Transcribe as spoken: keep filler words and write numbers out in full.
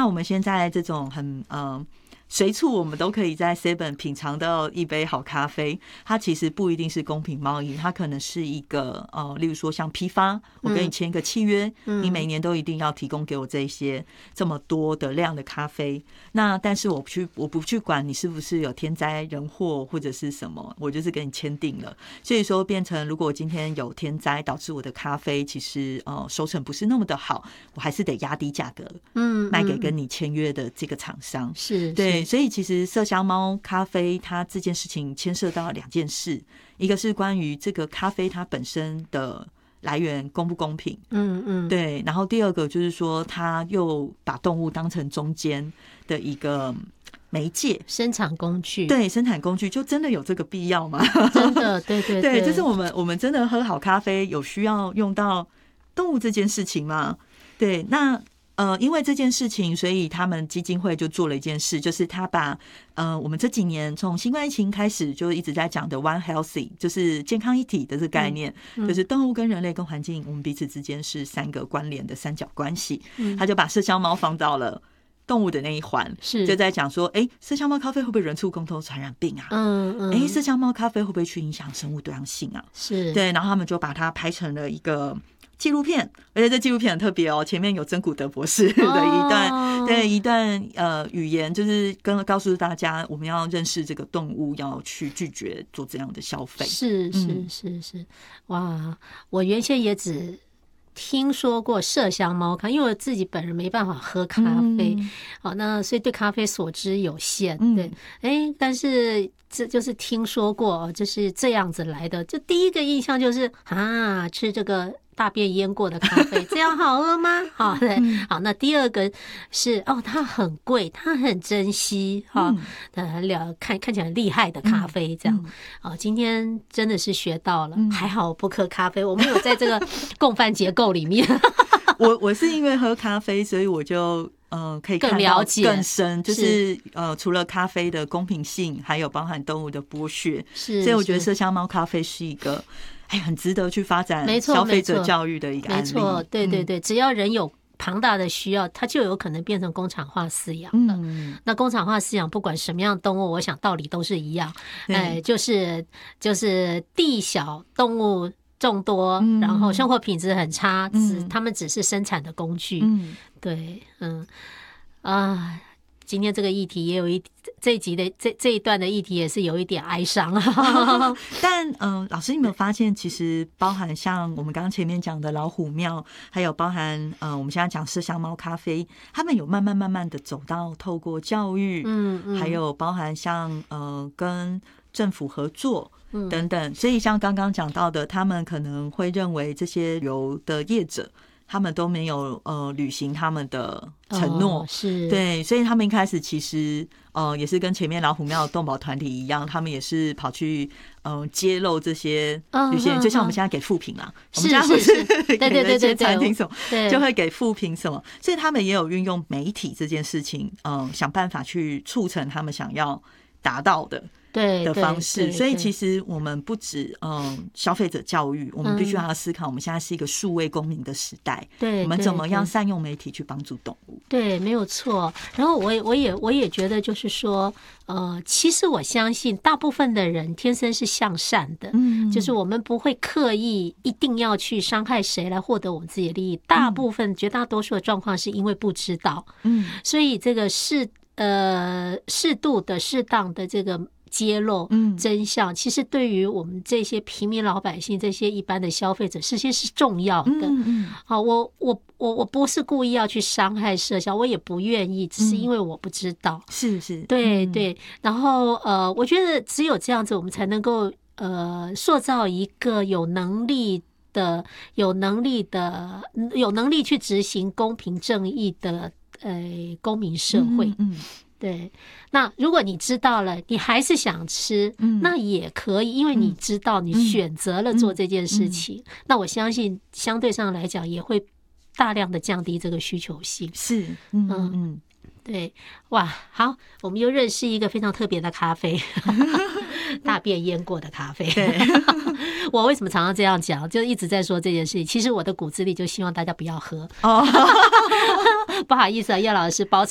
那我们现在这种很呃随处我们都可以在 Seven 品尝到一杯好咖啡，它其实不一定是公平贸易，它可能是一个呃，例如说像批发，我跟你签一个契约，嗯、你每年都一定要提供给我这些这么多的量的咖啡。那但是我不去，我不去管你是不是有天灾人祸或者是什么，我就是跟你签订了。所以说变成，如果今天有天灾导致我的咖啡其实呃收成不是那么的好，我还是得压低价格，嗯，卖给跟你签约的这个厂商。 是， 对。所以其实麝香猫咖啡它这件事情牵涉到两件事，一个是关于这个咖啡它本身的来源公不公平，嗯嗯，对，然后第二个就是说它又把动物当成中间的一个媒介生产工具， 对，生产工具就真的有这个必要吗？ 真的，对对 对, 对，就是我们我们真的喝好咖啡有需要用到动物这件事情吗？对，那呃，因为这件事情，所以他们基金会就做了一件事，就是他把呃，我们这几年从新冠疫情开始就一直在讲的 One Healthy， 就是健康一体的这个概念，嗯嗯、就是动物跟人类跟环境，我们彼此之间是三个关联的三角关系。嗯、他就把麝香猫放到了动物的那一环，是就在讲说，哎、欸，麝香猫咖啡会不会人畜共通传染病啊？嗯嗯，哎、欸，麝香猫咖啡会不会去影响生物多样性啊？是对，然后他们就把它拍成了一个纪录片，而且这纪录片很特别哦，前面有曾古德博士的一段，哦、对一段呃语言，就是跟告诉大家我们要认识这个动物，要去拒绝做这样的消费。 是是是是，哇！我原先也只听说过麝香猫咖，因为我自己本人没办法喝咖啡，嗯、好，那所以对咖啡所知有限。嗯、对，哎，但是这就是听说过，就是这样子来的。就第一个印象就是啊，吃这个大便腌过的咖啡，这样好喝吗？好，对，好。那第二个是哦，它很贵，它很珍惜哈，呃，了看看起来很厉害的咖啡，这样。哦，今天真的是学到了，还好我不喝咖啡，我没有在这个共犯结构里面。 我我是因为喝咖啡，所以我就呃可以看到更深，就是呃除了咖啡的公平性，还有包含动物的剥削，是，所以我觉得麝香猫咖啡是一个哎很值得去发展消费者教育的一个案例。 没错，对对对，只要人有庞大的需要，它就有可能变成工厂化饲养了。嗯、那工厂化饲养，不管什么样的动物，我想道理都是一样，哎，就是就是地小动物众多，嗯、然后生活品质很差，只、嗯、他们只是生产的工具。嗯、对，嗯啊。今天这个议题也有一这一集的这这一段的议题也是有一点哀伤， 但嗯、呃，老师你有没有发现，其实包含像我们刚刚前面讲的老虎庙，还有包含呃我们现在讲麝香猫咖啡，他们有慢慢慢慢的走到透过教育，嗯嗯，还有包含像呃跟政府合作等等，所以像刚刚讲到的，他们可能会认为这些旅游的业者，他们都没有呃履行他们的承诺，哦、是对，所以他们一开始其实呃也是跟前面老虎庙的动保团体一样，他们也是跑去呃揭露这些旅行人，就像我们现在给负评啦，我们现在不是给那些餐厅什么，就会给负评什么，所以他们也有运用媒体这件事情，嗯、呃，想办法去促成他们想要达到的。 对的方式，所以其实我们不止嗯消费者教育，我们必须要思考，我们现在是一个数位公民的时代，对，我们怎么样善用媒体去帮助动物？ 对，没有错。然后我也我也我也觉得，就是说，呃，其实我相信大部分的人天生是向善的，嗯，就是我们不会刻意一定要去伤害谁来获得我们自己的利益。大部分、嗯、绝大多数的状况是因为不知道，嗯，所以这个适呃适度的、适当的这个。揭露真相，其实对于我们这些平民老百姓、这些一般的消费者，这些是重要的。好，我我我我不是故意要去伤害麝香，我也不愿意，只是因为我不知道。 是是， 对对。然后呃，我觉得只有这样子，我们才能够呃塑造一个有能力的、有能力的、有能力去执行公平正义的呃公民社会。嗯。嗯对，那如果你知道了，你还是想吃，嗯、那也可以，因为你知道你选择了做这件事情，嗯嗯嗯、那我相信相对上来讲也会大量的降低这个需求性。 是，嗯嗯嗯， 对，哇，好，我们又认识一个非常特别的咖啡，大便腌过的咖啡。对，我为什么常常这样讲，就一直在说这件事情。其实我的骨子里就希望大家不要喝。哦，不好意思啊，叶老师包